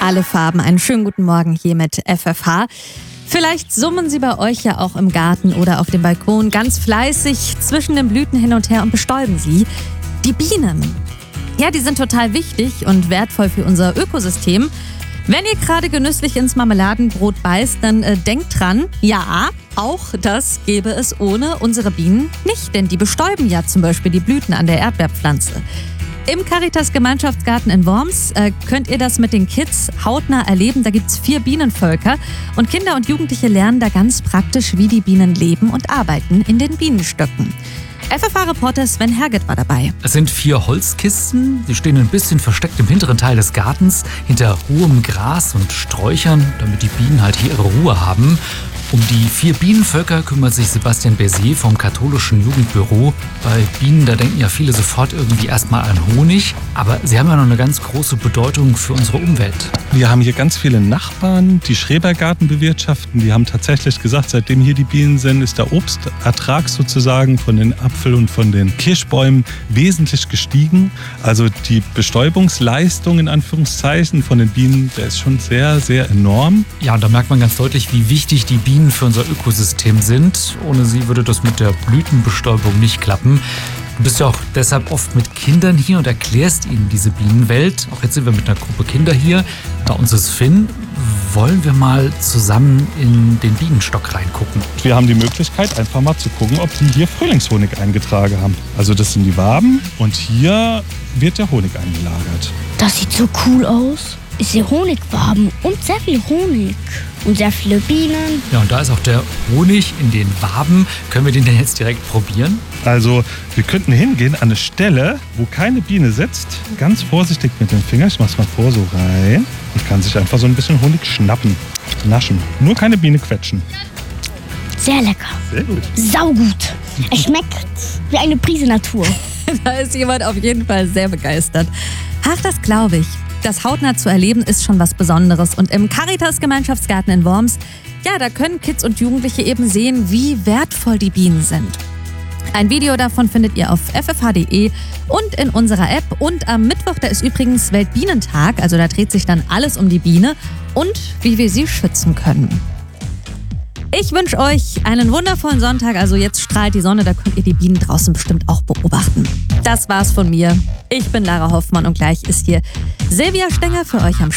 alle Farben. Einen schönen guten Morgen hier mit FFH. Vielleicht summen Sie bei euch ja auch im Garten oder auf dem Balkon ganz fleißig zwischen den Blüten hin und her und bestäuben sie. Die Bienen. Ja, die sind total wichtig und wertvoll für unser Ökosystem. Wenn ihr gerade genüsslich ins Marmeladenbrot beißt, dann denkt dran, ja, auch das gäbe es ohne unsere Bienen nicht, denn die bestäuben ja zum Beispiel die Blüten an der Erdbeerpflanze. Im Caritas Gemeinschaftsgarten in Worms könnt ihr das mit den Kids hautnah erleben. Da gibt es 4 Bienenvölker und Kinder und Jugendliche lernen da ganz praktisch, wie die Bienen leben und arbeiten in den Bienenstöcken. FFH-Reporter Sven Herget war dabei. Es sind 4 Holzkisten, die stehen ein bisschen versteckt im hinteren Teil des Gartens, hinter hohem Gras und Sträuchern, damit die Bienen halt hier ihre Ruhe haben. Um die 4 Bienenvölker kümmert sich Sebastian Berset vom katholischen Jugendbüro. Bei Bienen, da denken ja viele sofort irgendwie erstmal an Honig, aber sie haben ja noch eine ganz große Bedeutung für unsere Umwelt. Wir haben hier ganz viele Nachbarn, die Schrebergarten bewirtschaften. Die haben tatsächlich gesagt, seitdem hier die Bienen sind, ist der Obstertrag sozusagen von den Apfel- und von den Kirschbäumen wesentlich gestiegen. Also die Bestäubungsleistung in Anführungszeichen von den Bienen, der ist schon sehr, sehr enorm. Ja, und da merkt man ganz deutlich, wie wichtig die Bienen für unser Ökosystem sind. Ohne sie würde das mit der Blütenbestäubung nicht klappen. Du bist ja auch deshalb oft mit Kindern hier und erklärst ihnen diese Bienenwelt. Auch jetzt sind wir mit einer Gruppe Kinder hier. Bei uns ist Finn. Wollen wir mal zusammen in den Bienenstock reingucken? Wir haben die Möglichkeit, einfach mal zu gucken, ob die hier Frühlingshonig eingetragen haben. Also das sind die Waben und hier wird der Honig eingelagert. Das sieht so cool aus. Ich sehe Honigwaben und sehr viel Honig und sehr viele Bienen. Ja, und da ist auch der Honig in den Waben. Können wir den denn jetzt direkt probieren? Also wir könnten hingehen an eine Stelle, wo keine Biene sitzt. Ganz vorsichtig mit dem Finger, ich mach's mal vor, so rein. Und kann sich einfach so ein bisschen Honig schnappen, naschen. Nur keine Biene quetschen. Sehr lecker. Sehr gut. Saugut. Es schmeckt wie eine Prise Natur. Da ist jemand auf jeden Fall sehr begeistert. Ach, das glaube ich. Das hautnah zu erleben ist schon was Besonderes. Und im Caritas Gemeinschaftsgarten in Worms, ja, da können Kids und Jugendliche eben sehen, wie wertvoll die Bienen sind. Ein Video davon findet ihr auf ffh.de und in unserer App. Und am Mittwoch, da ist übrigens Weltbienentag, also da dreht sich dann alles um die Biene und wie wir sie schützen können. Ich wünsche euch einen wundervollen Sonntag. Also jetzt strahlt die Sonne, da könnt ihr die Bienen draußen bestimmt auch beobachten. Das war's von mir. Ich bin Lara Hoffmann und gleich ist hier Silvia Stenger für euch am